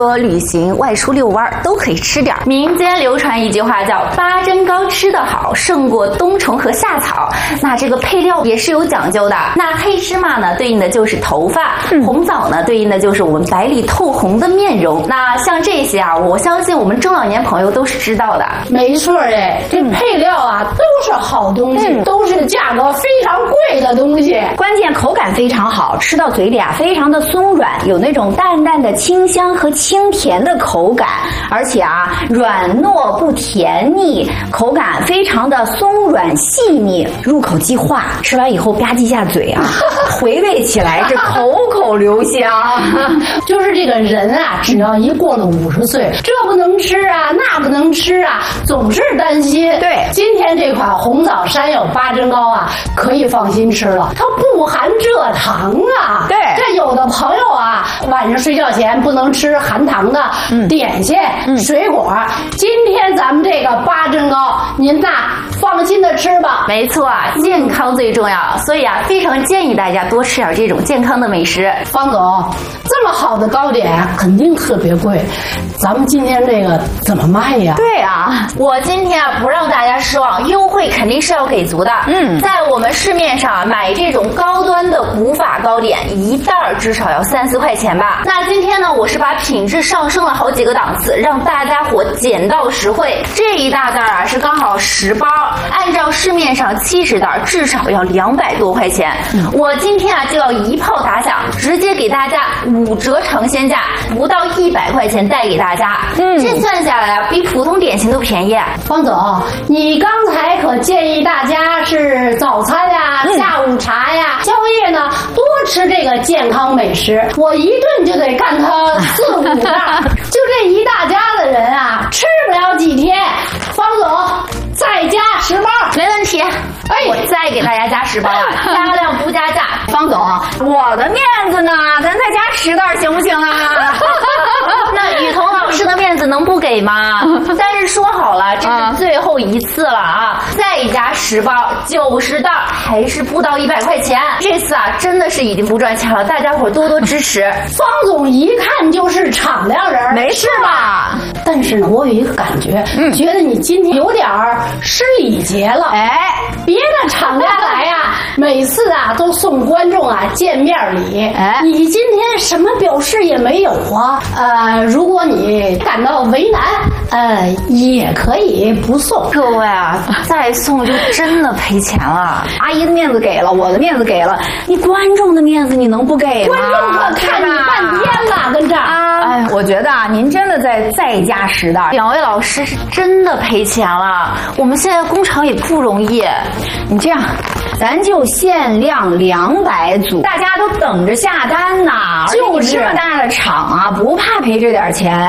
旅行、外出遛弯都可以吃点。民间流传一句话叫八珍糕吃得好，胜过冬虫和夏草。那这个配料也是有讲究的。那黑芝麻呢，对应的就是头发；红枣呢，对应的就是我们白里透红的面容。那像这些啊，我相信我们中老年朋友都是知道的。 没错哎，这配料啊都是好东西，都是价格非常贵的东西。 关键口感非常好，吃到嘴里啊非常的松软，有那种淡淡的清香和清甜的口感，而且啊软糯不甜腻，口感非常的松软细腻，入口即化，吃完以后吧唧一下嘴啊，回味起来是口口留香。 就是这个人啊，只要一过了50岁，这不能吃啊，那不能吃啊，总是担心。 对， 今天这款红枣山药八珍糕啊，可以放心吃了，它不含蔗糖啊。 对， 这有的朋友啊，晚上睡觉前不能吃含糖的点心、水果。今天咱们这个八珍糕，您呐放心的吃吧。 没错啊，健康最重要，所以啊，非常建议大家多吃点这种健康的美食。 方总，这么好的糕点肯定特别贵，咱们今天这个怎么卖呀？ 对啊，我今天啊不让大家失望，优惠肯定是要给足的。在我们市面上买这种高端的古法糕点，一袋至少要3、4块钱吧。那今天呢，我是把品质上升了好几个档次，让大家伙捡到实惠。这一大袋啊是刚好10包，按照市面上70袋至少要200多块钱。我今天啊就要一炮打响，直接给大家5折尝鲜价，不到100块钱带给大家。这算下来啊，比普通点心都便宜。 方总，你刚才可建议大家是早餐呀、下午茶呀、宵夜呢，多吃这个健康美食。我一顿就得干它4、5袋，就这一大家子人啊，吃不了几天。方总，再加10包， 没问题。我再给大家加10包啊，加量不加价。 方总，我的面子呢？咱再加10袋行不行啊？ 那雨桐老师的面子能不给吗？但是说好了，这是最后一次了啊！再加10包，90袋，还是不到100块钱。这次啊，真的是已经不赚钱了，大家伙多多支持。 方总一看就是敞亮人， 没事吧？ 但是呢，我有一个感觉，觉得你今天有点失礼节了。 哎， 别的厂家来呀，每次啊都送观众啊见面礼，你今天什么表示也没有啊。如果你感到为难，也可以不送。 各位啊，再送就真的赔钱了。 阿姨的面子给了，我的面子给了，你观众的面子你能不给吗？ 观众可看你半天了，跟这儿啊。 哎，我觉得啊，您真的再加10袋。 2位老师是真的赔钱了，我们现在工厂也不容易。 你这样，咱就限量200组，大家都等着下单呢。 就是这么大的厂啊，不怕赔这点钱。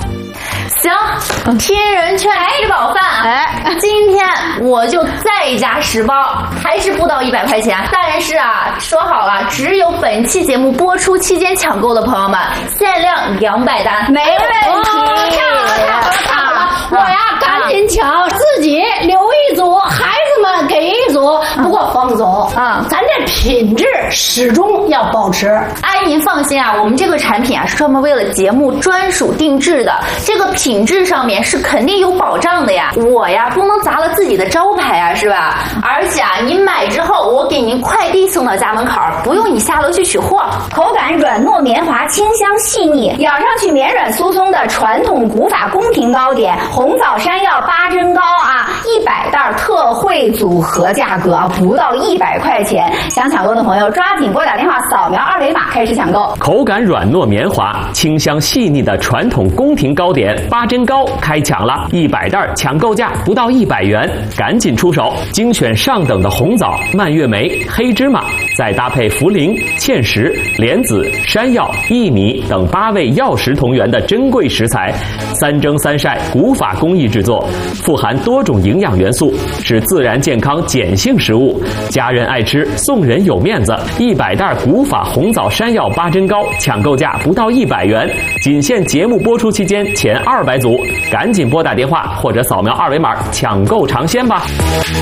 行，听人劝，吃饱饭。今天我就再加10包，还是不到100块钱。但是啊，说好了，只有本期节目播出期间抢购的朋友们，限量200单， 没问题。 太好了，我呀赶紧抢，自己留一组，孩子们给一组。不过方总咱这品质始终要保持。 阿姨您放心啊，我们这个产品啊是专门为了节目专属定制的，这个品质上面是肯定有保障的呀。我呀不能砸了自己的招牌啊，是吧？而且啊，您买之后我给您快递送到家门口，不用你下楼去取货。 口感软糯绵滑，清香细腻，咬上去绵软酥松的传统古法宫廷糕点，红枣山药八珍糕啊，100袋特惠组合价格不到100块钱。想抢购的朋友抓紧拨打电话，扫描2维码开始抢购。 口感软糯绵滑，清香细腻的传统宫廷糕点八珍糕开抢了，100袋抢购价不到100元，赶紧出手！精选上等的红枣、蔓越莓、黑芝麻，再搭配茯苓、芡实、莲子、山药、薏米等8味药食同源的珍贵食材，3蒸3晒，古法工艺制作，富含多种营养元素，是自然健康碱性食物，家人爱吃，送人有面子。100袋古法红枣山药八珍糕抢购价不到100元，仅限节目播出期间前200组，赶紧拨打电话或者扫描2维码抢购尝鲜吧。